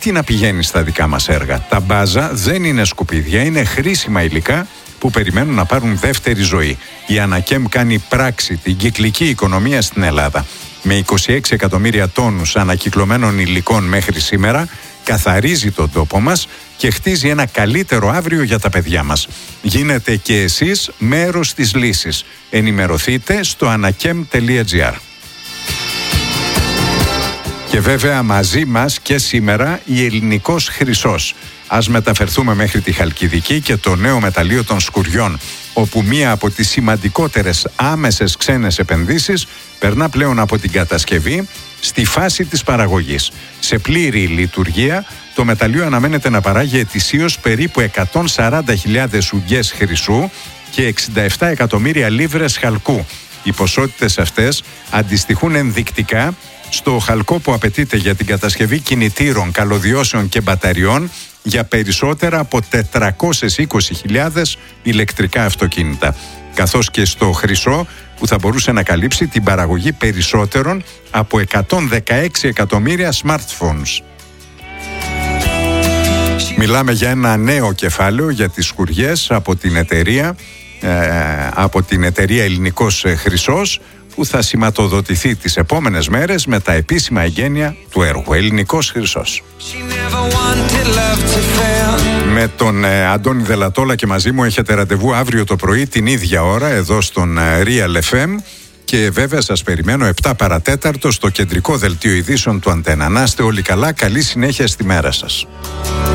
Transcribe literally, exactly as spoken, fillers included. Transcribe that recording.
τι να πηγαίνει στα δικά μας έργα. Τα μπάζα δεν είναι σκουπίδια, είναι χρήσιμα υλικά που περιμένουν να πάρουν δεύτερη ζωή. Η Ανακέμ κάνει πράξη την κυκλική οικονομία στην Ελλάδα. Με είκοσι έξι εκατομμύρια τόνους ανακυκλωμένων υλικών μέχρι σήμερα, καθαρίζει τον τόπο μας και χτίζει ένα καλύτερο αύριο για τα παιδιά μας. Γίνετε και εσείς μέρος της λύσης. Ενημερωθείτε στο ανακέμ τελεία τζι άρ. Και βέβαια μαζί μας και σήμερα η Ελληνικός Χρυσός. Ας μεταφερθούμε μέχρι τη Χαλκιδική και το νέο μεταλλείο των Σκουριών, όπου μία από τις σημαντικότερες άμεσες ξένες επενδύσεις περνά πλέον από την κατασκευή στη φάση της παραγωγής. Σε πλήρη λειτουργία, το μεταλλείο αναμένεται να παράγει ετησίως περίπου εκατόν σαράντα χιλιάδες ουγγιές χρυσού και εξήντα επτά εκατομμύρια λίβρες χαλκού. Οι ποσότητες αυτές αντιστοιχούν ενδεικτικά στο χαλκό που απαιτείται για την κατασκευή κινητήρων, καλωδιώσεων και μπαταριών για περισσότερα από τετρακόσιες είκοσι χιλιάδες ηλεκτρικά αυτοκίνητα, καθώς και στο χρυσό που θα μπορούσε να καλύψει την παραγωγή περισσότερων από εκατόν δεκαέξι εκατομμύρια smartphones. Μιλάμε για ένα νέο κεφάλαιο για τις σκουριές από την εταιρεία, ε, από την εταιρεία Ελληνικός Χρυσός, που θα σηματοδοτηθεί τις επόμενες μέρες με τα επίσημα εγγένεια του έργου. Ελληνικός Χρυσός. Με τον ε, Αντώνη Δελατόλα και μαζί μου έχετε ραντεβού αύριο το πρωί την ίδια ώρα εδώ στον ε, Real εφ εμ και βέβαια σας περιμένω επτά παρατέταρτο στο κεντρικό δελτίο ειδήσεων του Αντένα. Να είστε όλοι καλά, καλή συνέχεια στη μέρα σας.